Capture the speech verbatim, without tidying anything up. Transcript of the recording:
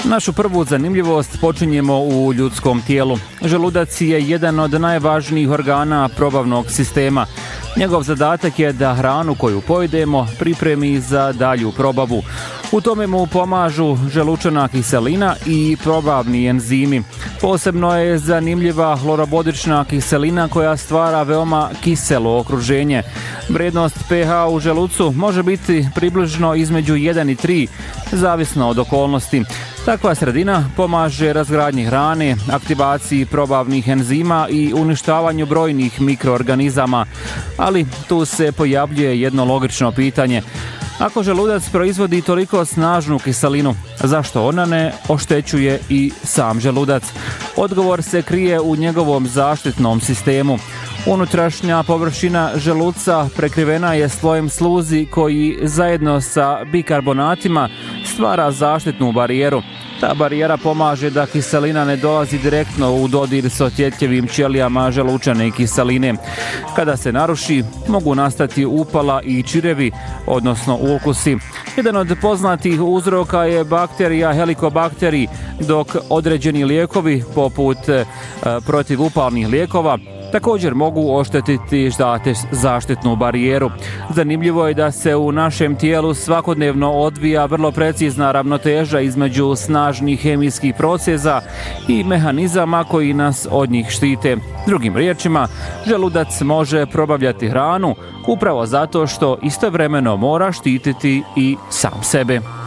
Našu prvu zanimljivost počinjemo u ljudskom tijelu. Želudac je jedan od najvažnijih organa probavnog sistema. Njegov zadatak je da hranu koju pojedemo pripremi za dalju probavu. U tome mu pomažu želučana kiselina i probavni enzimi. Posebno je zanimljiva hlorobodična kiselina koja stvara veoma kiselo okruženje. Vrijednost pH u želucu može biti približno između jedan i tri, zavisno od okolnosti. Takva sredina pomaže razgradnji hrane, aktivaciji probavnih enzima i uništavanju brojnih mikroorganizama. Ali tu se pojavljuje jedno logično pitanje. Ako želudac proizvodi toliko snažnu kiselinu, zašto ona ne oštećuje i sam želudac? Odgovor se krije u njegovom zaštitnom sistemu. Unutrašnja površina želuca prekrivena je slojem sluzi koji zajedno sa bikarbonatima stvara zaštitnu barijeru. Ta barijera pomaže da kiselina ne dolazi direktno u dodir s osjetljivim ćelijama želučane kiseline. Kada se naruši, mogu nastati upala i čirevi, odnosno ulkusi. Jedan od poznatih uzroka je bakterija Helicobacter, dok određeni lijekovi, poput e, protivupalnih lijekova, također mogu oštetiti zaštitnu barijeru. Zanimljivo je da se u našem tijelu svakodnevno odvija vrlo precizna ravnoteža između snažnih hemijskih procesa i mehanizama koji nas od njih štite. Drugim riječima, želudac može probavljati hranu upravo zato što istovremeno mora štititi i sam sebe.